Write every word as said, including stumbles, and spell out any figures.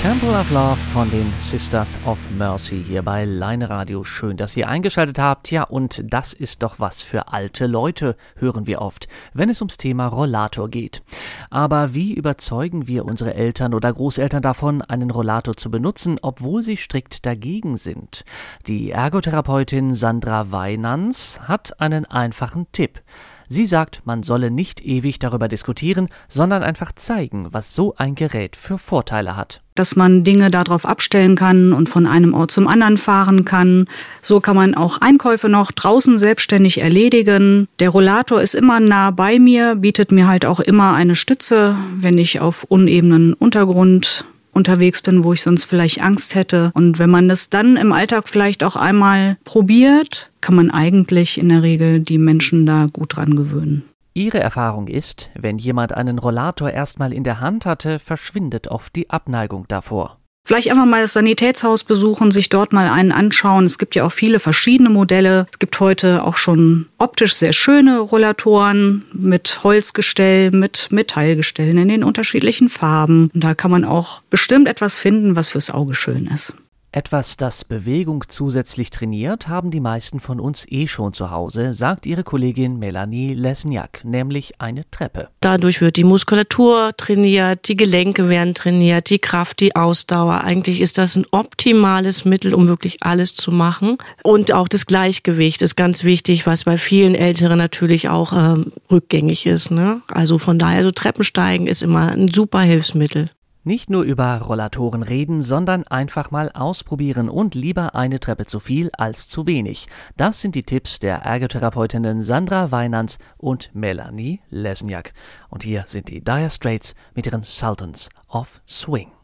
Temple of Love von den Sisters of Mercy hier bei Leine Radio. Schön, dass ihr eingeschaltet habt. Ja, und das ist doch was für alte Leute, hören wir oft, wenn es ums Thema Rollator geht. Aber wie überzeugen wir unsere Eltern oder Großeltern davon, einen Rollator zu benutzen, obwohl sie strikt dagegen sind? Die Ergotherapeutin Sandra Weinans hat einen einfachen Tipp. Sie sagt, man solle nicht ewig darüber diskutieren, sondern einfach zeigen, was so ein Gerät für Vorteile hat. Dass man Dinge darauf abstellen kann und von einem Ort zum anderen fahren kann. So kann man auch Einkäufe noch draußen selbstständig erledigen. Der Rollator ist immer nah bei mir, bietet mir halt auch immer eine Stütze, wenn ich auf unebenen Untergrund unterwegs bin, wo ich sonst vielleicht Angst hätte. Und wenn man das dann im Alltag vielleicht auch einmal probiert, kann man eigentlich in der Regel die Menschen da gut dran gewöhnen. Ihre Erfahrung ist, wenn jemand einen Rollator erstmal in der Hand hatte, verschwindet oft die Abneigung davor. Vielleicht einfach mal das Sanitätshaus besuchen, sich dort mal einen anschauen. Es gibt ja auch viele verschiedene Modelle. Es gibt heute auch schon optisch sehr schöne Rollatoren mit Holzgestell, mit Metallgestellen in den unterschiedlichen Farben. Und da kann man auch bestimmt etwas finden, was fürs Auge schön ist. Etwas, das Bewegung zusätzlich trainiert, haben die meisten von uns eh schon zu Hause, sagt ihre Kollegin Melanie Lesniak, nämlich eine Treppe. Dadurch wird die Muskulatur trainiert, die Gelenke werden trainiert, die Kraft, die Ausdauer. Eigentlich ist das ein optimales Mittel, um wirklich alles zu machen. Und auch das Gleichgewicht ist ganz wichtig, was bei vielen Älteren natürlich auch äh, rückgängig ist, ne? Also von daher, so Treppensteigen ist immer ein super Hilfsmittel. Nicht nur über Rollatoren reden, sondern einfach mal ausprobieren und lieber eine Treppe zu viel als zu wenig. Das sind die Tipps der Ergotherapeutinnen Sandra Weinans und Melanie Lesniak. Und hier sind die Dire Straits mit ihren Sultans of Swing.